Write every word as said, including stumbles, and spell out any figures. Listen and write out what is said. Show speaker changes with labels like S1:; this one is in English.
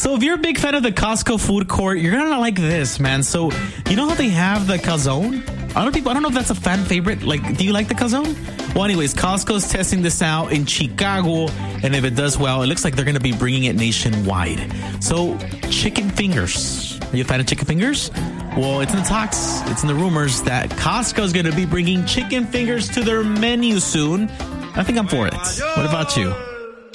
S1: So if you're a big fan of the Costco food court, you're going to like this, man. So you know how they have the calzone? A lot of people, I don't know if that's a fan favorite. Like, do you like the calzone? Well, anyways, Costco's testing this out in Chicago. And if it does well, it looks like they're going to be bringing it nationwide. So chicken fingers. Are you a fan of chicken fingers? Well, it's in the talks. It's in the rumors that Costco's going to be bringing chicken fingers to their menu soon. I think I'm for it. What about you?